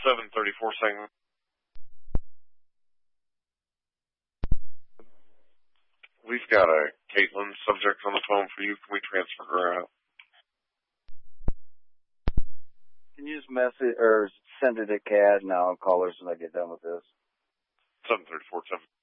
734 segment. We've got a Caitlin subject on the phone for you. Can we transfer her out? Can you just message or send it to Kat and I'll call her as soon as I get done with this? 734